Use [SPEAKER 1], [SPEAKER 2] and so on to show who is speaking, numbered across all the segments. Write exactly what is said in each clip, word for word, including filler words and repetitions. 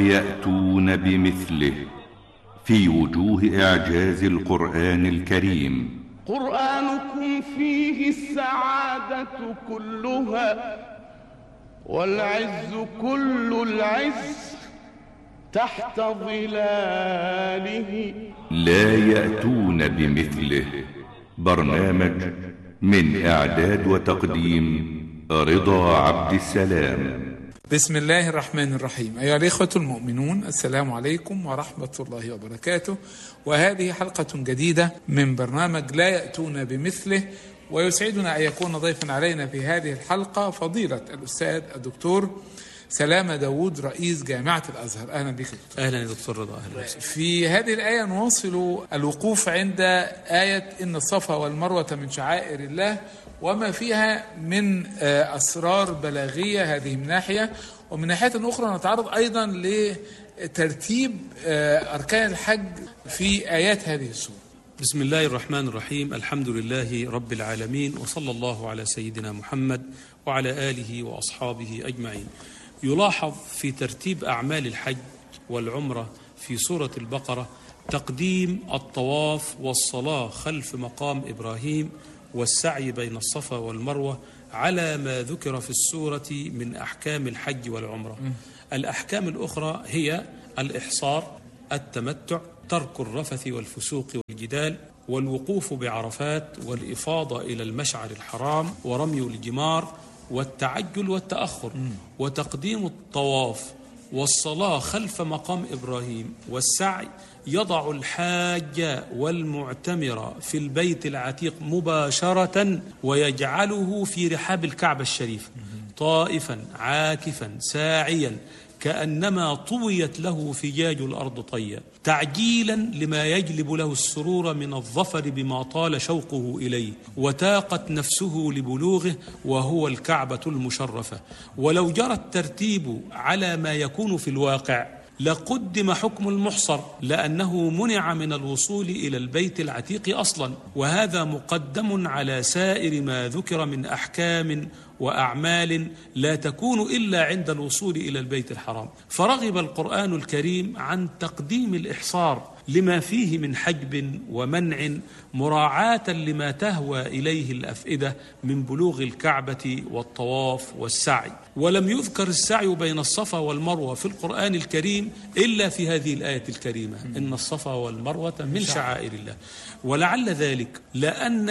[SPEAKER 1] يأتون بمثله في وجوه إعجاز القرآن الكريم.
[SPEAKER 2] قرآنكم فيه السعادة كلها والعز كل العز تحت ظلاله.
[SPEAKER 1] لا يأتون بمثله. برنامج من إعداد وتقديم رضا عبد السلام.
[SPEAKER 3] بسم الله الرحمن الرحيم. أيها الإخوة المؤمنون، السلام عليكم ورحمة الله وبركاته، وهذه حلقة جديدة من برنامج لا يأتون بمثله. ويسعدنا أن يكون ضيفا علينا في هذه الحلقة فضيلة الأستاذ الدكتور سلامة داود رئيس جامعة الأزهر. أهلا بك.
[SPEAKER 4] أهلا يا دكتور رضا. أهلا.
[SPEAKER 3] في هذه الآية نواصل الوقوف عند آية إن الصفا والمروة من شعائر الله، وما فيها من أسرار بلاغية. هذه من ناحية، ومن ناحية أخرى نتعرض أيضا لترتيب أركان الحج في آيات هذه السورة.
[SPEAKER 4] بسم الله الرحمن الرحيم. الحمد لله رب العالمين، وصلى الله على سيدنا محمد وعلى آله وأصحابه أجمعين. يلاحظ في ترتيب أعمال الحج والعمرة في سورة البقرة تقديم الطواف والصلاة خلف مقام إبراهيم والسعي بين الصفا والمروة على ما ذكر في السورة من أحكام الحج والعمرة. الأحكام الأخرى هي الإحصار، التمتع، ترك الرفث والفسوق والجدال، والوقوف بعرفات، والإفاضة إلى المشعر الحرام، ورمي الجمار، والتعجل والتأخر، وتقديم الطواف والصلاة خلف مقام إبراهيم والسعي يضع الحاج والمعتمر في البيت العتيق مباشرة ويجعله في رحاب الكعبة الشريف طائفا عاكفا ساعيا كأنما طويت له فجاج الأرض طيا، تعجيلا لما يجلب له السرور من الظفر بما طال شوقه إليه وتاقت نفسه لبلوغه، وهو الكعبة المشرفة. ولو جرى الترتيب على ما يكون في الواقع لقدم حكم المحصر، لأنه منع من الوصول إلى البيت العتيق أصلا، وهذا مقدم على سائر ما ذكر من أحكام وأعمال لا تكون إلا عند الوصول إلى البيت الحرام. فرغب القرآن الكريم عن تقديم الإحصار لما فيه من حجب ومنع، مراعاة لما تهوى إليه الأفئدة من بلوغ الكعبة والطواف والسعي. ولم يذكر السعي بين الصفا والمروة في القرآن الكريم إلا في هذه الآية الكريمة، إن الصفا والمروة من شعائر الله. ولعل ذلك لأن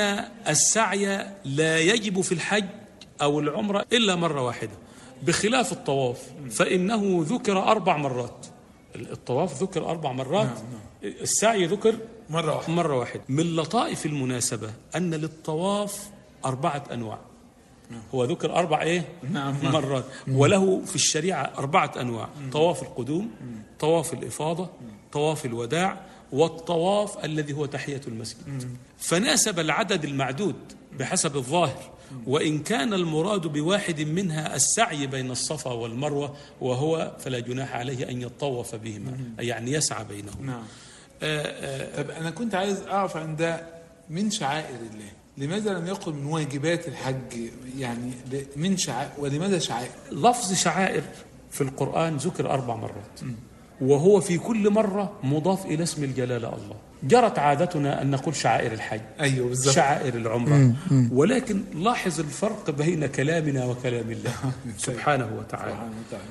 [SPEAKER 4] السعي لا يجب في الحج أو العمرة إلا مرة واحدة، بخلاف الطواف فإنه ذكر أربع مرات. الطواف ذكر أربع مرات، نعم نعم. السعي ذكر مرة واحدة. مرة واحدة. من لطائف المناسبة أن للطواف أربعة أنواع. نعم. هو ذكر أربع إيه؟ نعم. مرات، وله في الشريعة أربعة أنواع: طواف القدوم، طواف الإفاضة، طواف الوداع، والطواف الذي هو تحية المسجد. فناسب العدد المعدود بحسب الظاهر، وإن كان المراد بواحد منها السعي بين الصفا والمروة، وهو فلا جناح عليه أن يطوف بهما، أي يعني يسعى بينهم.
[SPEAKER 3] نعم. آآ آآ طب أنا كنت عايز أعرف عند من شعائر الله، لماذا لم يقل من واجبات الحج؟ يعني من شعائر، ولماذا شعائر؟
[SPEAKER 4] لفظ شعائر في القرآن ذكر أربع مرات، م. وهو في كل مرة مضاف إلى اسم الجلالة الله. جرت عادتنا أن نقول شعائر الحج، أيوة بالزبط. شعائر العمرة، م- م. ولكن لاحظ الفرق بين كلامنا وكلام الله سبحانه وتعالى.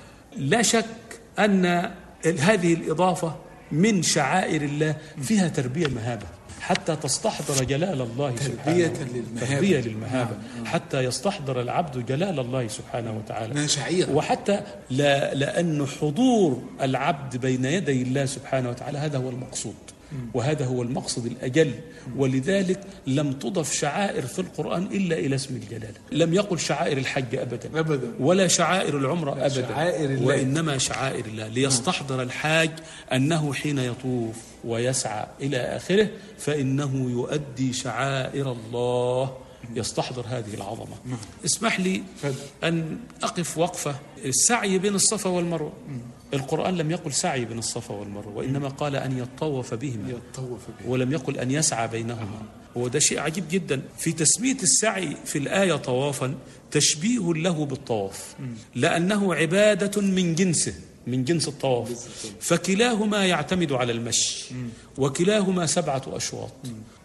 [SPEAKER 4] لا شك أن هذه الإضافة من شعائر الله فيها تربية مهابة حتى تستحضر جلال الله سبحانه وتعالى، تربية للمهابة حتى يستحضر العبد جلال الله سبحانه وتعالى، وحتى لا لأن حضور العبد بين يدي الله سبحانه وتعالى هذا هو المقصود، وهذا هو المقصد الأجل. ولذلك لم تضف شعائر في القرآن إلا إلى اسم الجلالة. لم يقل شعائر الحج أبدا, أبدا. ولا شعائر العمرة أبدا، شعائر وإنما شعائر الله، ليستحضر الحاج أنه حين يطوف ويسعى إلى آخره فإنه يؤدي شعائر الله، يستحضر هذه العظمة. اسمح لي أن أقف وقفة. السعي بين الصفا والمروة، القرآن لم يقل سعي بين الصفا والمروة، وإنما قال أن يطوف بهما، ولم يقل أن يسعى بينهما. وده شيء عجيب جدا في تسمية السعي في الآية طوافا، تشبيه له بالطواف، لأنه عبادة من جنسه من جنس الطواف، فكلاهما يعتمد على المشي، وكلاهما سبعة أشواط،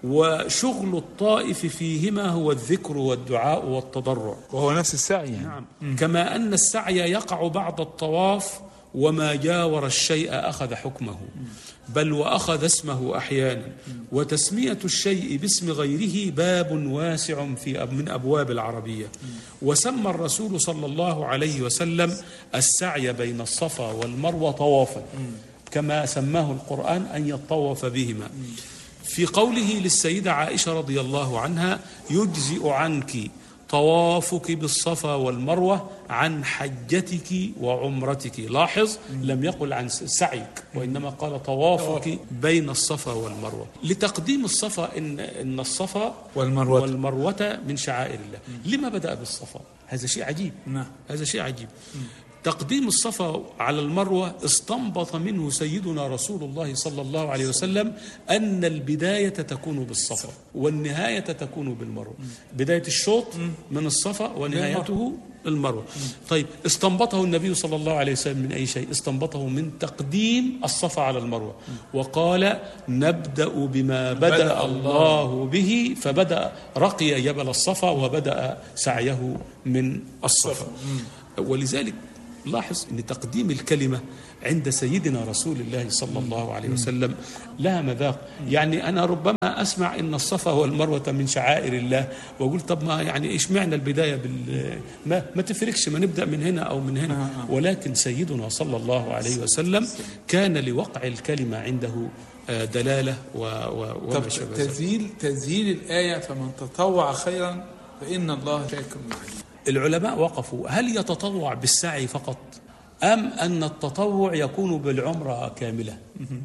[SPEAKER 4] وشغل الطائف فيهما هو الذكر والدعاء والتضرع،
[SPEAKER 3] وهو نفس السعي يعني.
[SPEAKER 4] نعم. كما أن السعي يقع بعد الطواف، وما جاور الشيء أخذ حكمه، بل وأخذ اسمه أحيانا. وتسمية الشيء باسم غيره باب واسع في من أبواب العربية. وسمى الرسول صلى الله عليه وسلم السعي بين الصفا والمروة طوافا، كما سماه القرآن أن يطوف بهما. في قوله للسيدة عائشة رضي الله عنها: يجزئ عنك طوافك بالصفا والمروة عن حجتك وعمرتك. لاحظ، لم يقل عن سعيك، وإنما قال طوافك بين الصفا والمروة، لتقديم الصفا. إن, إن الصفا
[SPEAKER 3] والمروة.
[SPEAKER 4] والمروة من شعائر الله. لما بدأ بالصفا؟ هذا شيء عجيب. هذا شيء عجيب. تقديم الصفا على المروة استنبط منه سيدنا رسول الله صلى الله عليه وسلم أن البداية تكون بالصفا والنهاية تكون بالمروة. بداية الشوط من الصفا ونهايته المروة. طيب، استنبطه النبي صلى الله عليه وسلم من أي شيء؟ استنبطه من تقديم الصفا على المروة، وقال: نبدأ بما بدأ الله به، فبدأ رقي جبل الصفا وبدأ سعيه من الصفا. ولذلك لاحظ أن تقديم الكلمة عند سيدنا رسول الله صلى الله عليه وسلم لها مذاق. يعني أنا ربما أسمع أن الصفا والمروة من شعائر الله، وأقول طب ما يعني إيش معنى البداية بال ما, ما تفرقش، ما نبدأ من هنا أو من هنا. ولكن سيدنا صلى الله عليه وسلم كان لوقع الكلمة عنده دلالة وما شابه ذلك.
[SPEAKER 3] تزيل تزيل الآية: فمن تطوع خيرا فإن الله شاكر عليم.
[SPEAKER 4] العلماء وقفوا: هل يتطوع بالسعي فقط، أم أن التطوع يكون بالعمرة كاملة؟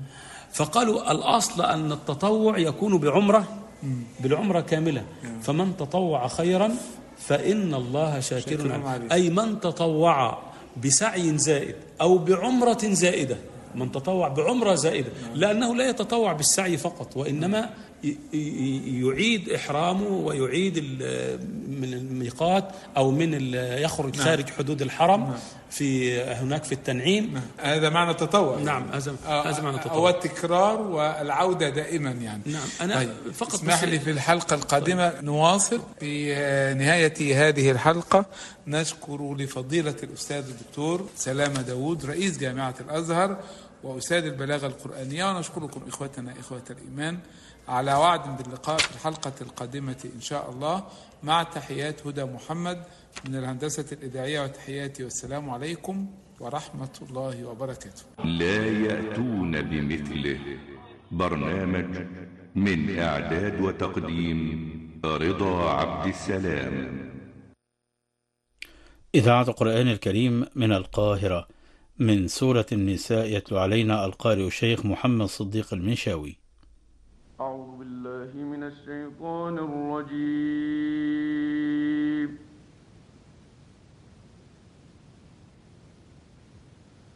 [SPEAKER 4] فقالوا الأصل أن التطوع يكون بعمرة بالعمرة كاملة. فمن تطوع خيرا فإن الله شاكر عليم. أي من تطوع بسعي زائد أو بعمرة زائدة، من تطوع بعمرة زائدة، لأنه لا يتطوع بالسعي فقط، وإنما يعيد إحرامه ويعيد من الميقات أو من يخرج خارج حدود الحرم في هناك في التنعيم.
[SPEAKER 3] هذا معنى التطوع.
[SPEAKER 4] نعم، هذا هذا معنى التطوع،
[SPEAKER 3] هو التكرار والعودة دائما يعني.
[SPEAKER 4] نعم. أنا
[SPEAKER 3] طيب.
[SPEAKER 4] فقط
[SPEAKER 3] اسمح لي في الحلقة القادمة نواصل. في نهاية هذه الحلقة نشكر لفضيلة الأستاذ الدكتور سلامة داود رئيس جامعة الأزهر وأستاذ البلاغة القرآنية، ونشكركم إخوتنا إخوة الإيمان على وعد باللقاء في الحلقة القادمة إن شاء الله، مع تحيات هدى محمد من الهندسة الإذاعية، وتحياتي والسلام عليكم ورحمة الله وبركاته.
[SPEAKER 1] لا يأتون بمثله. برنامج من إعداد وتقديم رضا عبد السلام.
[SPEAKER 5] إذاعة القرآن الكريم من القاهرة، من سورة النساء يتلو علينا القارئ الشيخ محمد صديق المنشاوي.
[SPEAKER 2] أعوذ بالله من الشيطان الرجيم.